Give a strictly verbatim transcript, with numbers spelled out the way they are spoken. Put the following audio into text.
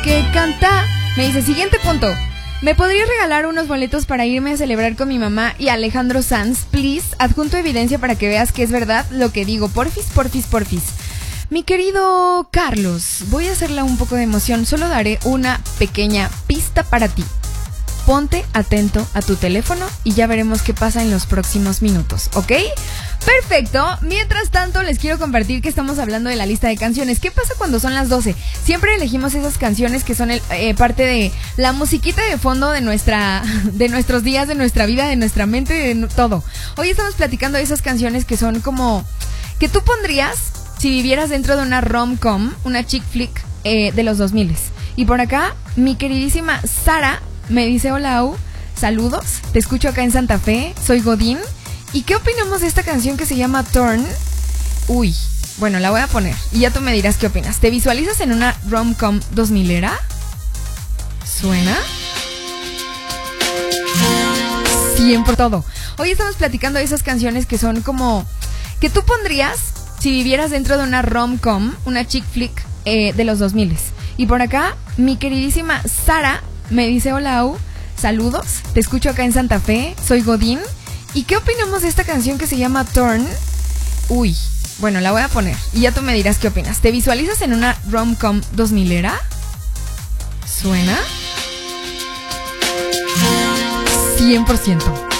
que canta. Me dice, siguiente punto. ¿Me podrías regalar unos boletos para irme a celebrar con mi mamá y Alejandro Sanz? Please, adjunto evidencia para que veas que es verdad lo que digo. Porfis, porfis, porfis. Mi querido Carlos, voy a hacerle un poco de emoción. Solo daré una pequeña pista para ti. Ponte atento a tu teléfono y ya veremos qué pasa en los próximos minutos, ¿ok? Perfecto. Mientras tanto, les quiero compartir que estamos hablando de la lista de canciones. ¿Qué pasa cuando son las doce? Siempre elegimos esas canciones que son el, eh, parte de la musiquita de fondo de nuestra, de nuestros días, de nuestra vida, de nuestra mente, de todo. Hoy estamos platicando de esas canciones que son como que tú pondrías si vivieras dentro de una rom-com, una chick flick eh, de los dos mil. Y por acá, mi queridísima Sara me dice, hola, Au, saludos, te escucho acá en Santa Fe, soy Godín. ¿Y qué opinamos de esta canción que se llama Turn? Uy, bueno, la voy a poner y ya tú me dirás qué opinas. ¿Te visualizas en una rom-com dos milera? ¿Suena? cien por todo. Hoy estamos platicando de esas canciones que son como que tú pondrías si vivieras dentro de una rom-com, una chick flick eh, de los dos mil. Y por acá, mi queridísima Sara me dice, hola, Au, saludos, te escucho acá en Santa Fe, soy Godín. ¿Y qué opinamos de esta canción que se llama Turn? Uy, bueno, la voy a poner y ya tú me dirás qué opinas. ¿Te visualizas en una rom-com dos milera? ¿Suena? cien por ciento.